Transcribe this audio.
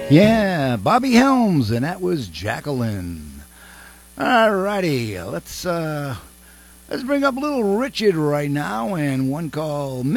Yeah, Bobby Helms, and that was Jacqueline. Alrighty, let's bring up little Richard right now, and one called